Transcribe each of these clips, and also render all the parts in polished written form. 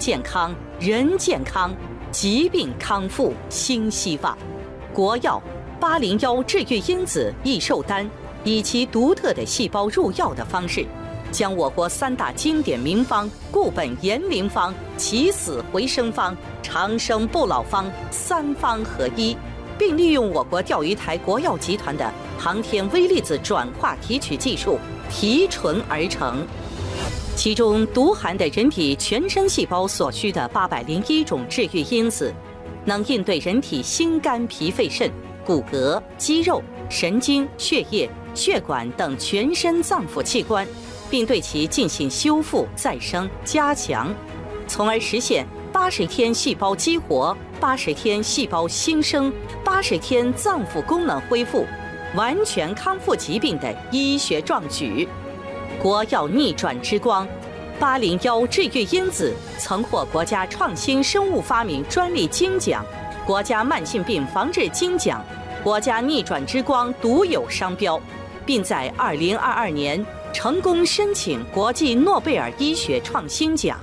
健康，人健康，疾病康复新希望。国药801治愈因子益寿丹以其独特的细胞入药的方式，将我国3大经典名方固本延龄方、起死回生方、长生不老方3方合一，并利用我国钓鱼台国药集团的航天微粒子转化提取技术提纯而成。其中独含的人体全身细胞所需的801种治愈因子，能应对人体心肝脾肺肾、骨骼、肌肉、神经、血液、血管等全身脏腑器官，并对其进行修复、再生、加强，从而实现80天细胞激活、80天细胞新生、80天脏腑功能恢复、完全康复疾病的医学壮举。国药逆转之光801治愈因子曾获国家创新生物发明专利金奖、国家慢性病防治金奖、国家逆转之光独有商标，并在2022年成功申请国际诺贝尔医学创新奖。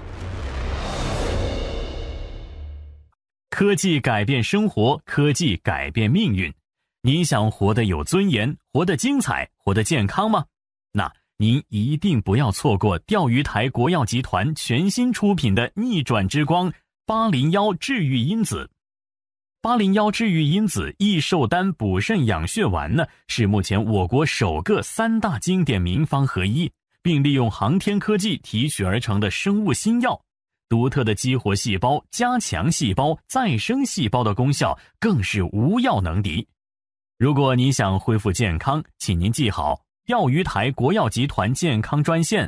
科技改变生活，科技改变命运。您想活得有尊严，活得精彩，活得健康吗？那您一定不要错过钓鱼台国药集团全新出品的逆转之光801治愈因子。801治愈因子益寿丹补肾养血丸呢，是目前我国首个3大经典名方合一，并利用航天科技提取而成的生物新药，独特的激活细胞、加强细胞、再生细胞的功效更是无药能敌。如果你想恢复健康，请您记好钓鱼台国药集团健康专线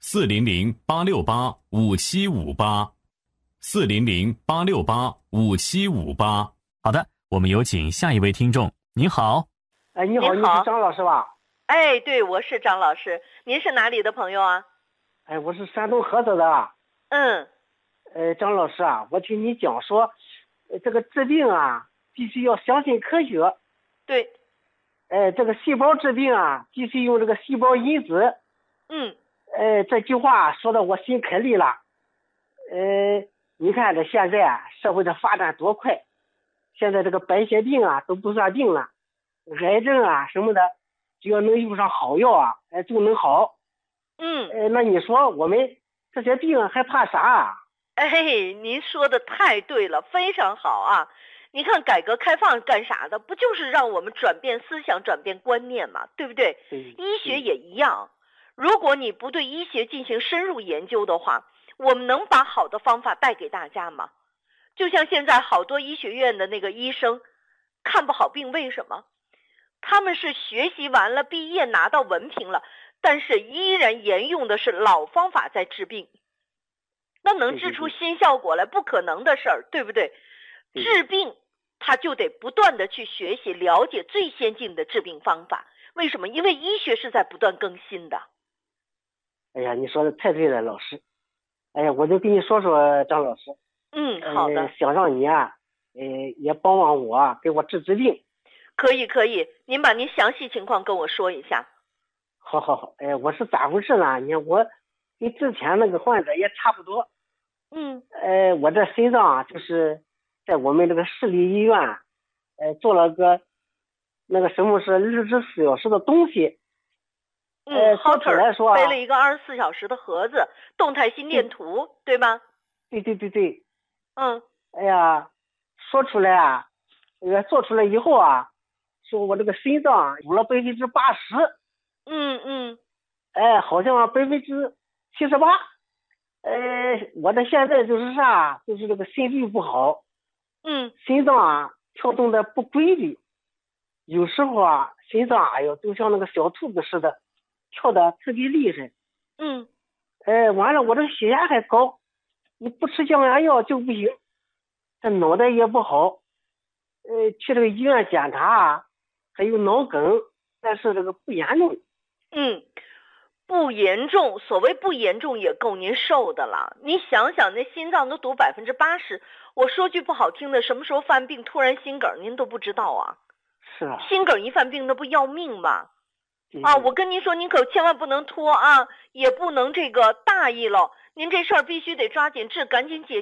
400-868-5758，400-868-5758。好的，我们有请下一位听众。您好。 你好，你是张老师吧？ 对，我是张老师。您是哪里的朋友啊？ 我是山东菏泽的。张老师啊，我听你讲说，这个治病啊，必须要相信科学。 对。 这个细胞治病啊，必须用这个细胞因子。这句话说的我心可力了。你看这现在社会的发展多快，现在这个白血病啊都不算病了，癌症啊什么的，只要能用上好药啊，就能好。那你说我们这些病还怕啥啊？ 您说的太对了，非常好啊。你看改革开放干啥的？不就是让我们转变思想、转变观念嘛，对不对？医学也一样。如果你不对医学进行深入研究的话，我们能把好的方法带给大家吗？就像现在好多医学院的那个医生看不好病，为什么？他们是学习完了毕业拿到文凭了，但是依然沿用的是老方法在治病，那能治出新效果来不可能的事儿，对不对？治病他就得不断的去学习了解最先进的治病方法。为什么？因为医学是在不断更新的。 你说的太对了，老师。我就跟你说说，张老师。 好的。 想让你啊，也帮帮我，给我治病。 可以，您把您详细情况跟我说一下。 好。我是咋回事呢？你看我跟之前那个患者也差不多。我这心脏啊，就是在我们这个市立医院，做了个那个什么是24小时的东西。说出来说背了一个24小时的盒子，动态心电图，对吗？ 对。说出来啊，做出来以后啊，说我这个心脏有了80%。好像78%。我这现在就是啥，就是这个心律不好。心脏啊跳动的不规律，有时候啊心脏就像那个小兔子似的，跳的特别厉害。完了我这个血压还高，你不吃降压药就不行，这脑袋也不好。去这个医院检查，还有脑梗，但是这个不严重。 不严重，所谓不严重也够您受的了。你想想，那心脏都堵80%，我说句不好听的，什么时候犯病突然心梗您都不知道啊。 是啊。 心梗一犯病那不要命吗？我跟您说，您可千万不能拖啊，也不能这个大意了。您这事儿必须得抓紧治，赶紧解决。